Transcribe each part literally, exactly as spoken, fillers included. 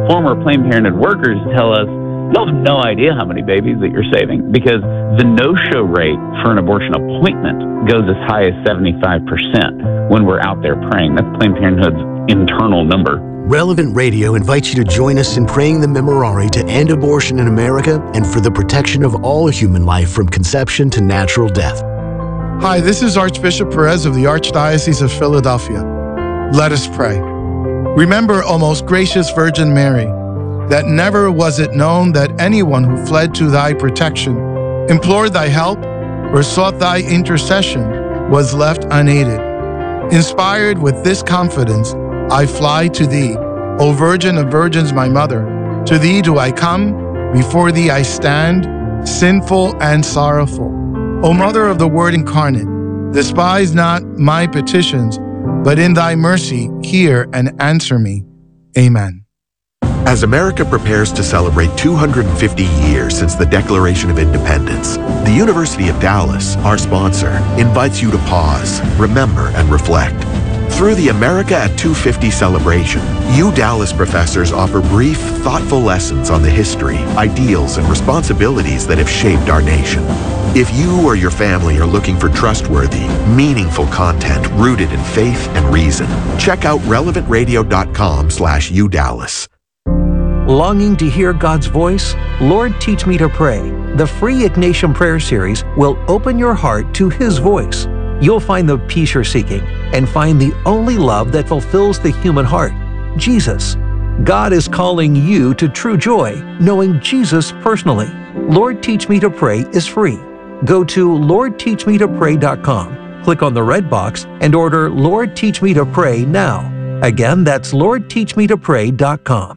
Former Planned Parenthood workers tell us, you have no idea how many babies that you're saving, because the no-show rate for an abortion appointment goes as high as seventy-five percent when we're out there praying. That's Planned Parenthood's internal number. Relevant Radio invites you to join us in praying the Memorare to end abortion in America and for the protection of all human life from conception to natural death. Hi, this is Archbishop Perez of the Archdiocese of Philadelphia. Let us pray. Remember, O most gracious Virgin Mary, that never was it known that anyone who fled to thy protection, implored thy help, or sought thy intercession was left unaided. Inspired with this confidence, I fly to thee, O Virgin of Virgins, my mother. To thee do I come, before thee I stand, sinful and sorrowful. O Mother of the Word incarnate, despise not my petitions, but in thy mercy hear and answer me. Amen. As America prepares to celebrate two hundred fifty years since the Declaration of Independence, the University of Dallas, our sponsor, invites you to pause, remember, and reflect. Through the America at two fifty celebration, U Dallas professors offer brief, thoughtful lessons on the history, ideals, and responsibilities that have shaped our nation. If you or your family are looking for trustworthy, meaningful content rooted in faith and reason, check out relevant radio dot com slash U Dallas. Longing to hear God's voice? Lord, Teach Me to Pray. The free Ignatian Prayer Series will open your heart to His voice. You'll find the peace you're seeking and find the only love that fulfills the human heart, Jesus. God is calling you to true joy, knowing Jesus personally. Lord, Teach Me to Pray is free. Go to lord teach me to pray dot com, click on the red box, and order Lord, Teach Me to Pray now. Again, that's lord teach me to pray dot com.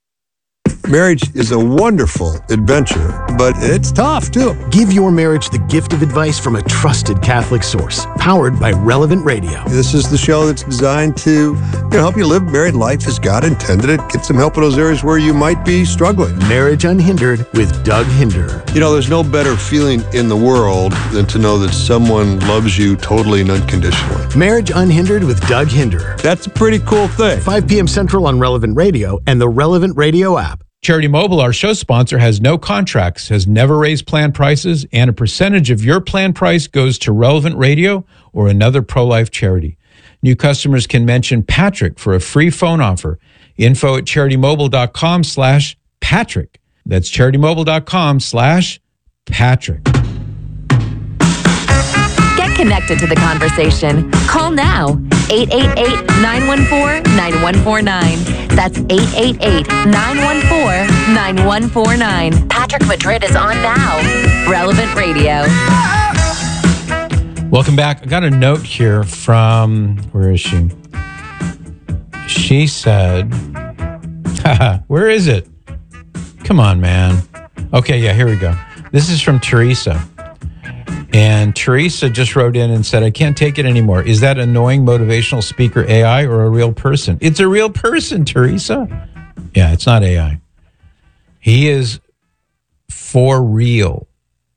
Marriage is a wonderful adventure, but it's tough, too. Give your marriage the gift of advice from a trusted Catholic source, powered by Relevant Radio. This is the show that's designed to you know, help you live married life as God intended it, get some help in those areas where you might be struggling. Marriage Unhindered with Doug Hinder. You know, there's no better feeling in the world than to know that someone loves you totally and unconditionally. Marriage Unhindered with Doug Hinder. That's a pretty cool thing. five p.m. Central on Relevant Radio and the Relevant Radio app. Charity Mobile, our show sponsor, has no contracts, has never raised plan prices, and a percentage of your plan price goes to Relevant Radio or another pro-life charity. New customers can mention Patrick for a free phone offer. Info at charitymobile.com slash Patrick. That's charitymobile.com slash Patrick. Get connected to the conversation. Call now. eight eight eight, nine one four, nine one four nine. That's eight eight eight, nine one four, nine one four nine. Patrick Madrid is on now. Relevant Radio. Welcome back. I got a note here from, where is she? She said, haha, where is it? Come on, man. Okay, yeah, here we go. This is from Teresa. And Teresa just wrote in and said, I can't take it anymore. Is that annoying motivational speaker A I or a real person? It's a real person, Teresa. Yeah, it's not A I. He is for real.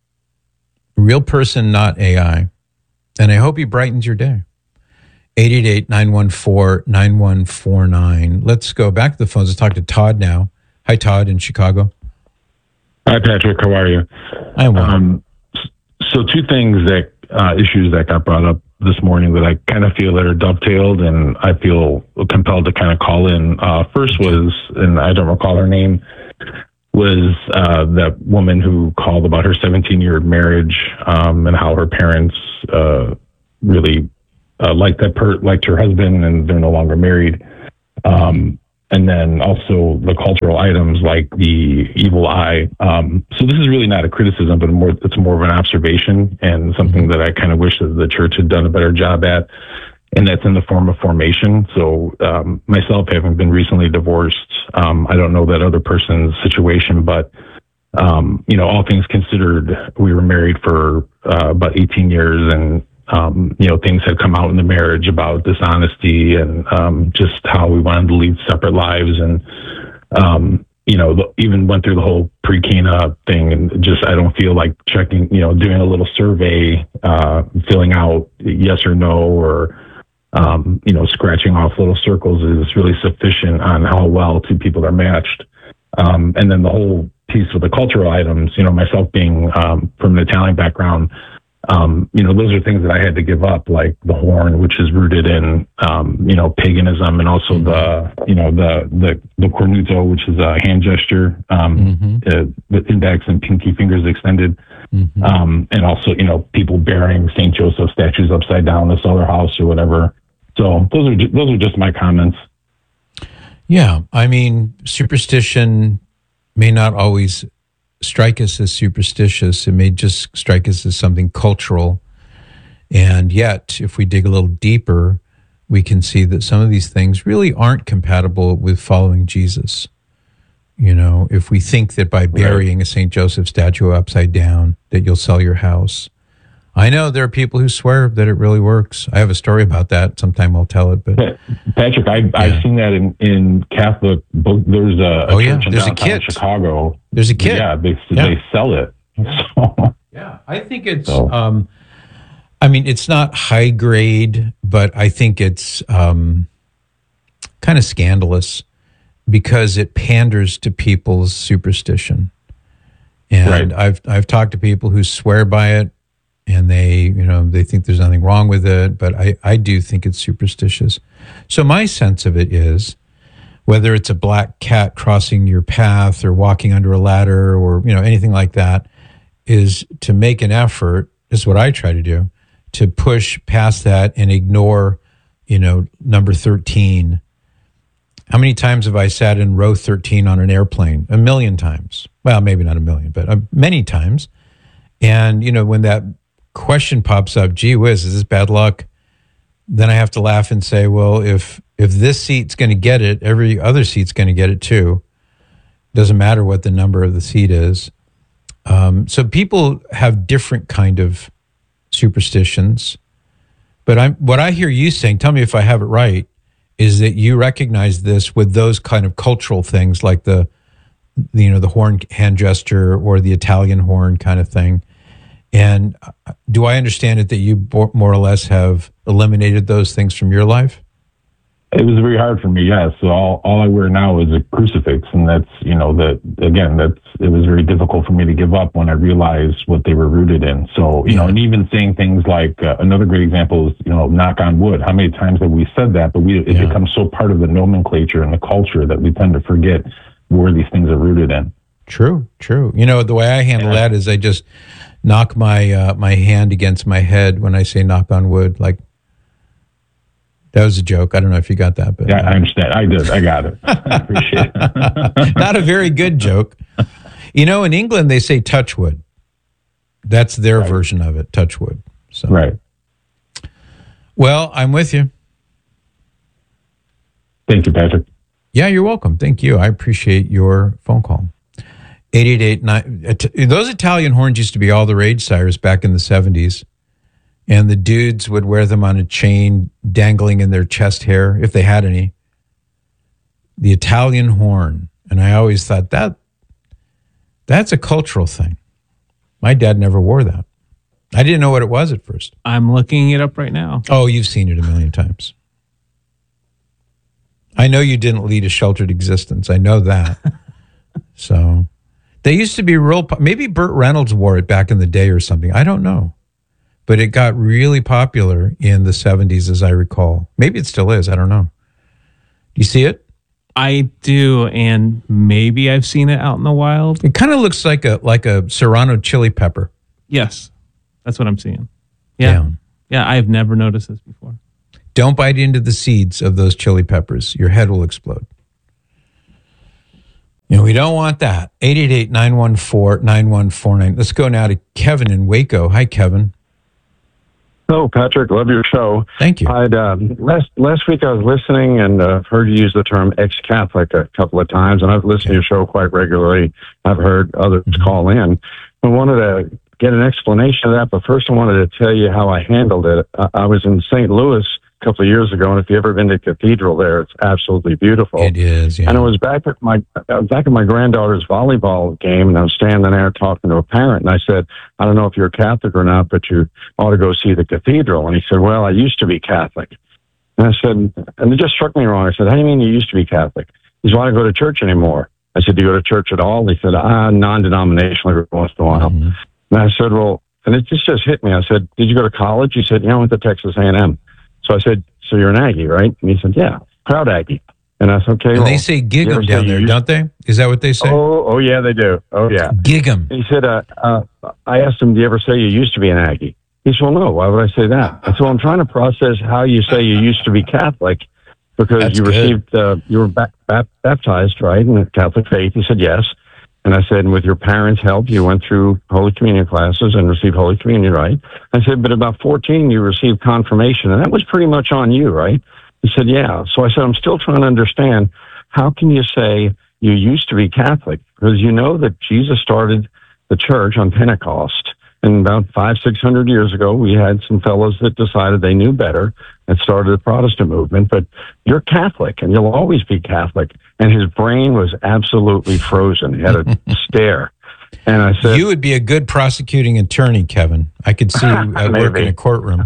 Real person, not A I. And I hope he brightens your day. eight eight eight, nine one four, nine one four nine. Let's go back to the phones. Let's talk to Todd now. Hi, Todd in Chicago. Hi, Patrick. How are you? I'm well. Um, so two things that, uh, issues that got brought up this morning that I kind of feel that are dovetailed and I feel compelled to kind of call in. Uh, first was, and I don't recall her name, was uh, that woman who called about her seventeen-year marriage um, and how her parents uh, really uh, liked that per- liked her husband and they're no longer married. Um, and then also the cultural items like the evil eye. Um, so this is really not a criticism, but more, it's more of an observation and something that I kind of wish that the church had done a better job at. And that's in the form of formation. So um, myself, having been recently divorced, um, I don't know that other person's situation, but um, you know, all things considered, we were married for uh, about eighteen years, and um, you know, things had come out in the marriage about dishonesty and um, just how we wanted to lead separate lives, and um, you know, even went through the whole pre-Cana thing, and just I don't feel like checking, you know, doing a little survey, uh, filling out yes or no, or um, you know, scratching off little circles is really sufficient on how well two people are matched. Um, and then the whole piece with the cultural items, you know, myself being um, from an Italian background, um, you know, those are things that I had to give up, like the horn, which is rooted in, um, you know, paganism, and also the, you know, the the the cornuto, which is a hand gesture, um, Mm-hmm. uh, with index and pinky fingers extended, Mm-hmm. um, and also, you know, people bearing Saint Joseph statues upside down to sell their house or whatever. So those are ju- those are just my comments. Yeah, I mean, superstition may not always strike us as superstitious. It may just strike us as something cultural. And yet, if we dig a little deeper, we can see that some of these things really aren't compatible with following Jesus. You know, if we think that by burying a Saint Joseph statue upside down, that you'll sell your house. I know there are people who swear that it really works. I have a story about that. Sometime I'll tell it. But Patrick, I, yeah. I've seen that in, in Catholic book. There's a, a oh, yeah. church in There's downtown a kit. Chicago. There's a kit. Yeah, they, yeah. they sell it. So, yeah, I think it's, so. um, I mean, it's not high grade, but I think it's um, kind of scandalous because it panders to people's superstition. And right. I've I've talked to people who swear by it, and they, you know, they think there's nothing wrong with it, but I, I do think it's superstitious. So my sense of it is, whether it's a black cat crossing your path or walking under a ladder or, you know, anything like that, is to make an effort, is what I try to do, to push past that and ignore, you know, number thirteen. How many times have I sat in row thirteen on an airplane? A million times. Well, maybe not a million, but uh, many times. And, you know, when that question pops up, gee whiz, is this bad luck? Then I have to laugh and say, well, if if this seat's going to get it, every other seat's going to get it too. Doesn't matter what the number of the seat is. Um, so people have different kind of superstitions. But I'm what I hear you saying, tell me if I have it right, is that you recognize this with those kind of cultural things like the, you know, the horn hand gesture or the Italian horn kind of thing. And do I understand it that you more or less have eliminated those things from your life? It was very hard for me, yes. So all, all I wear now is a crucifix, and that's, you know, that again, that's it was very difficult for me to give up when I realized what they were rooted in. So, you yeah. know, and even saying things like uh, another great example is, you know, knock on wood. How many times have we said that? But we it yeah. becomes so part of the nomenclature and the culture that we tend to forget where these things are rooted in. True, true. You know, the way I handle yeah. that is I just knock my uh, my hand against my head when I say knock on wood, like. That was a joke. I don't know if you got that, but yeah, I understand. I did. I got it. I appreciate it. Not a very good joke. You know, in England they say touch wood. That's their right. version of it, touch wood. So, right. Well, I'm with you. Thank you, Patrick. Yeah, you're welcome. Thank you. I appreciate your phone call. eight eight eight nine Those Italian horns used to be all the rage, Cyrus, back in the seventies. And the dudes would wear them on a chain dangling in their chest hair, if they had any. The Italian horn. And I always thought that that's a cultural thing. My dad never wore that. I didn't know what it was at first. I'm looking it up right now. Oh, you've seen it a million times. I know you didn't lead a sheltered existence. I know that. So they used to be real. Maybe Burt Reynolds wore it back in the day or something. I don't know. But it got really popular in the seventies, as I recall. Maybe it still is. I don't know. Do you see it? I do, and maybe I've seen it out in the wild. It kind of looks like a like a Serrano chili pepper. Yes, that's what I'm seeing. Yeah, yeah, yeah I've never noticed this before. Don't bite into the seeds of those chili peppers. Your head will explode. You know, we don't want that. eight eight eight, nine one four, nine one four nine. Let's go now to Kevin in Waco. Hi, Kevin. Hello, Patrick. Love your show. Thank you. I'd um, last last week I was listening and uh, heard you use the term ex-Catholic a couple of times, and I've listened to your show quite regularly. I've heard others mm-hmm. call in. I wanted to get an explanation of that, but first I wanted to tell you how I handled it. I, I was in Saint Louis a couple of years ago, and if you've ever been to the cathedral there, it's absolutely beautiful. It is, yeah. And I was back at my I was back at my granddaughter's volleyball game, and I was standing there talking to a parent, and I said, I don't know if you're Catholic or not, but you ought to go see the cathedral. And he said, well, I used to be Catholic. And I said, and it just struck me wrong. I said, how do you mean you used to be Catholic? He said, well, I don't go to church anymore. I said, do you go to church at all? He said, ah, non-denominational every once in a while. Mm-hmm. And I said, well, and it just, just hit me. I said, did you go to college? He said, yeah, I went to Texas A and M. So I said, so you're an Aggie, right? And he said, yeah, proud Aggie. And I said, okay. And well, they say gig 'em down there, don't they? Is that what they say? Oh, oh yeah, they do. Oh, yeah. Gig 'em. He said, uh, uh, I asked him, do you ever say you used to be an Aggie? He said, well, no, why would I say that? I said, well, I'm trying to process how you say you used to be Catholic because That's you good. received, uh, you were ba- ba- baptized, right, in the Catholic faith. He said, yes. And I said, and with your parents' help, you went through Holy Communion classes and received Holy Communion, right? I said, but about fourteen, you received confirmation, and that was pretty much on you, right? He said, yeah. So I said, I'm still trying to understand, how can you say you used to be Catholic? Because you know that Jesus started the church on Pentecost. And about five, six hundred years ago, we had some fellows that decided they knew better and started the Protestant movement. But you're Catholic, and you'll always be Catholic. And his brain was absolutely frozen. He had a stare. And I said, you would be a good prosecuting attorney, Kevin. I could see you at work in a courtroom.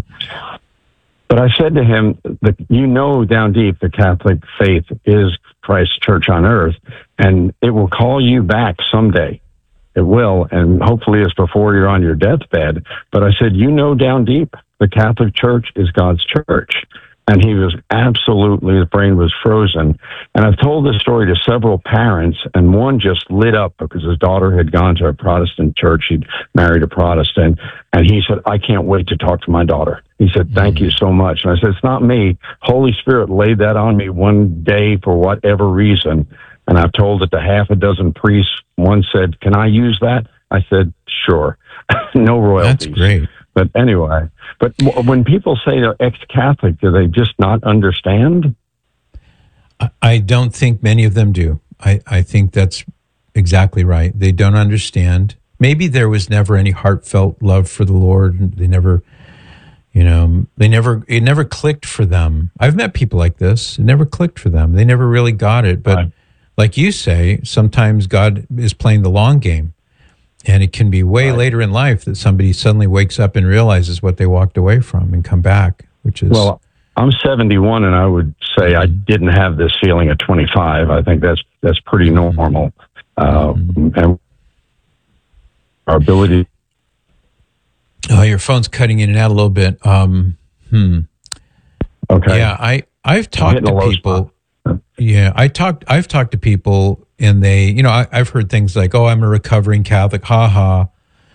But I said to him, that you know down deep the Catholic faith is Christ's church on earth, and it will call you back someday. It will, and hopefully it's before you're on your deathbed. But I said, you know down deep, the Catholic Church is God's church. And he was absolutely, his brain was frozen. And I've told this story to several parents, and one just lit up because his daughter had gone to a Protestant church. She'd married a Protestant. And he said, I can't wait to talk to my daughter. He said, thank you so much. And I said, it's not me. Holy Spirit laid that on me one day for whatever reason. And I've told it to half a dozen priests. One said, can I use that? I said, sure. No royalties. That's great. But anyway, but w- when people say they're ex-Catholic, do they just not understand? I don't think many of them do. I, I think that's exactly right. They don't understand. Maybe there was never any heartfelt love for the Lord. They never, you know, they never, it never clicked for them. I've met people like this. It never clicked for them. They never really got it. But right. Like you say, sometimes God is playing the long game. And it can be way right. later in life that somebody suddenly wakes up and realizes what they walked away from and come back, which is... Well, I'm seventy-one, and I would say mm-hmm. I didn't have this feeling at twenty-five. I think that's that's pretty normal. Mm-hmm. Uh, and our ability... Oh, your phone's cutting in and out a little bit. Um, hmm. Okay. Yeah, I, I've talked to people... Yeah, I talked. I've talked to people, and they, you know, I, I've heard things like, "Oh, I'm a recovering Catholic, ha ha,"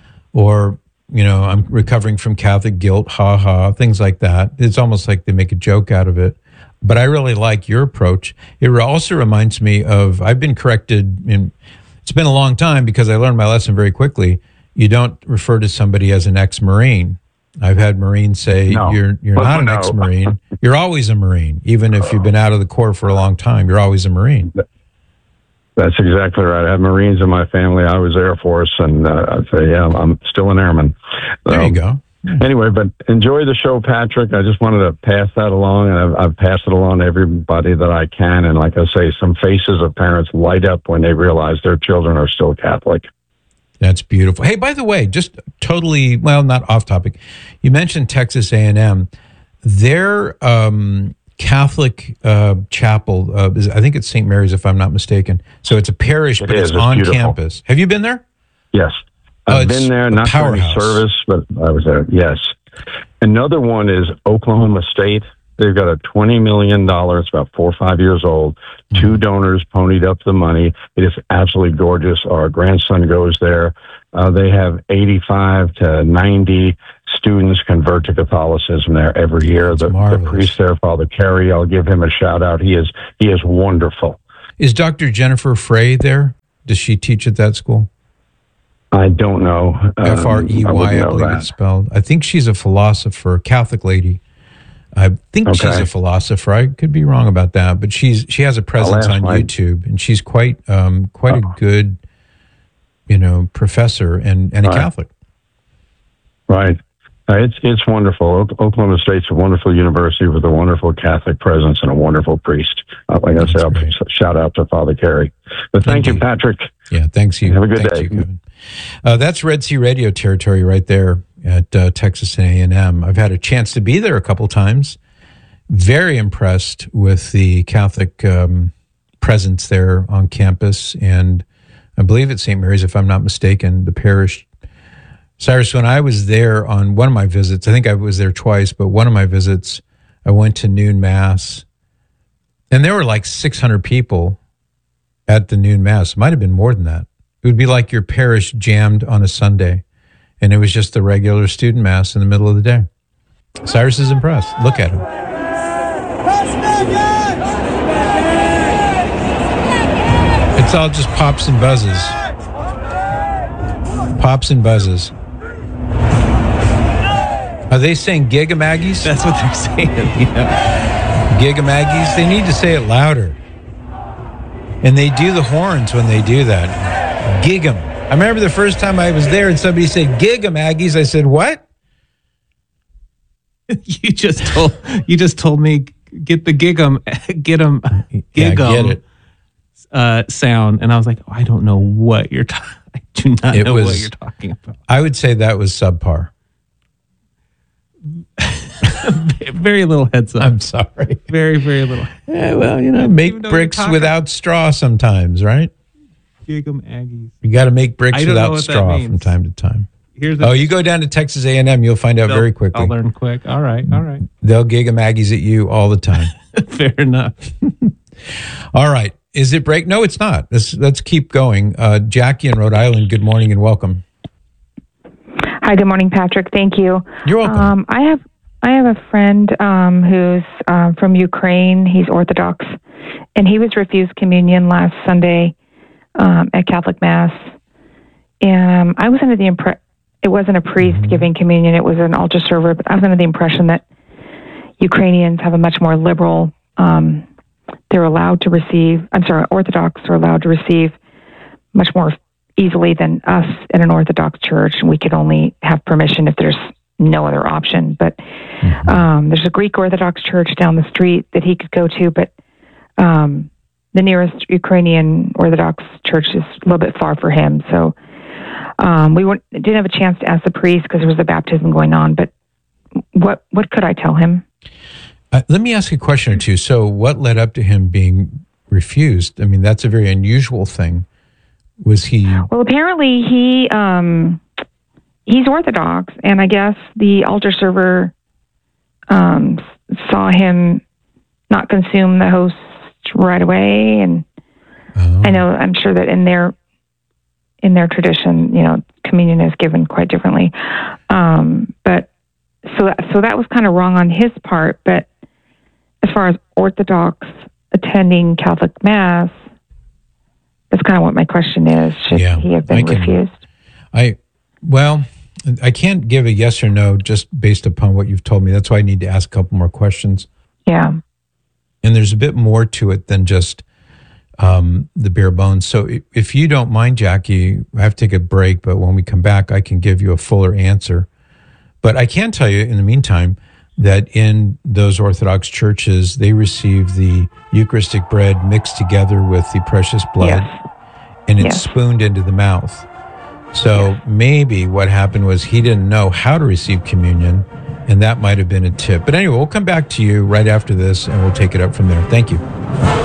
or you know, "I'm recovering from Catholic guilt, ha ha," things like that. It's almost like they make a joke out of it. But I really like your approach. It also reminds me of I've been corrected. In, it's been a long time because I learned my lesson very quickly. You don't refer to somebody as an ex-Marine. I've had Marines say, no. you're you're not an no. ex-Marine. You're always a Marine. Even if you've been out of the Corps for a long time, you're always a Marine. That's exactly right. I have Marines in my family. I was Air Force, and uh, I'd say, yeah, I'm still an airman. There um, you go. Anyway, but enjoy the show, Patrick. I just wanted to pass that along, and I've, I've passed it along to everybody that I can. And like I say, some faces of parents light up when they realize their children are still Catholic. That's beautiful. Hey, by the way, just totally, well, not off topic. You mentioned Texas A and M. Their um, Catholic uh, chapel, uh, is, I think it's Saint Mary's, if I'm not mistaken. So it's a parish, it but is. it's, it's on beautiful. campus. Have you been there? Yes. Uh, I've been there, not for any service, but I was there, yes. Another one is Oklahoma State. They've got a twenty million dollars, it's about four or five years old. Mm-hmm. Two donors ponied up the money. It is absolutely gorgeous. Our grandson goes there. Uh, they have eighty-five to ninety students convert to Catholicism there every year. The, the priest there, Father Carey, I'll give him a shout out. He is he is wonderful. Is Doctor Jennifer Frey there? Does she teach at that school? I don't know. F R E Y, I, I believe that. It's spelled. I think she's a philosopher, Catholic lady. I think okay. she's a philosopher. I could be wrong about that, but she's she has a presence on my... YouTube, and she's quite um, quite oh. a good, you know, professor and, and a right. Catholic. Right. Uh, it's it's wonderful. O- Oklahoma State's a wonderful university with a wonderful Catholic presence and a wonderful priest. Uh, like I said, I'll shout out to Father Carey. But thank Indeed. you, Patrick. Yeah, thanks you. Have a good thanks day. You, Kevin. Uh, that's Red Sea Radio territory right there at uh, Texas A and M. I've had a chance to be there a couple times. very impressed with the Catholic um, presence there on campus. And I believe at Saint Mary's, if I'm not mistaken, the parish. Cyrus, when I was there on one of my visits, I think I was there twice, but one of my visits, I went to noon mass, and there were like six hundred people at the noon mass. It might have been more than that. It would be like your parish jammed on a Sunday, and it was just the regular student mass in the middle of the day. Cyrus is impressed. Look at him. It's all just pops and buzzes. Pops and buzzes. Are they saying Gigamaggies? That's what they're saying. Yeah. Gigamaggies? They need to say it louder. And they do the horns when they do that. Gigam. I remember the first time I was there and somebody said Gigamaggies. I said, what? You just told you just told me get the gigum, get 'em, gigum Yeah, get it. Uh, sound, and I was like, oh, I don't know what you're talking. I do not It know was- what you're talking about. I would say that was subpar. Very little heads up. I'm sorry. Very, very little. Yeah, well, you know, Even make though you're bricks talking- without straw sometimes, right? Gigum Aggies. You got to make bricks I don't know without what that straw means. from time to time. Here's a, Oh, you go down to Texas A and M, you'll find out They'll- very quickly. I'll learn quick. All right, all right. They'll Gigamaggies at you all the time. Fair enough. All right. Is it break? No, it's not. Let's, let's keep going. Uh, Jackie in Rhode Island, good morning and welcome. Hi, good morning, Patrick. Thank you. You're welcome. Um, I have I have a friend um, who's um, from Ukraine. He's Orthodox, and he was refused communion last Sunday um, at Catholic Mass. And um, I was under the impre- it wasn't a priest Mm-hmm. giving communion; it was an altar server. But I was under the impression that Ukrainians have a much more liberal. Um, they're allowed to receive. I'm sorry, Orthodox are allowed to receive much more easily than us in an Orthodox church, and we could only have permission if there's no other option. But um, there's a Greek Orthodox church down the street that he could go to, but um, the nearest Ukrainian Orthodox church is a little bit far for him. So um, we weren't, didn't have a chance to ask the priest because there was a baptism going on. But what what could I tell him? Uh, let me ask a question or two. So what led up to him being refused? I mean, that's a very unusual thing. Was he... Well, apparently he um, he's Orthodox, and I guess the altar server um, saw him not consume the host right away, and Oh. I know I'm sure that in their in their tradition, you know, communion is given quite differently. Um, but so that, so that was kind of wrong on his part. But as far as Orthodox attending Catholic Mass, that's kind of what my question is. Should Yeah, he have been I can- refused? I, well, I can't give a yes or no just based upon what you've told me. That's why I need to ask a couple more questions. Yeah. And there's a bit more to it than just um, the bare bones. So i- if you don't mind, Jackie, I have to take a break, but when we come back, I can give you a fuller answer. But I can tell you in the meantime that in those Orthodox churches, they receive the Eucharistic bread mixed together with the precious blood, Yes. and it's Yes. spooned into the mouth. So maybe what happened was he didn't know how to receive communion, and that might have been a tip. But anyway, we'll come back to you right after this, and we'll take it up from there. Thank you.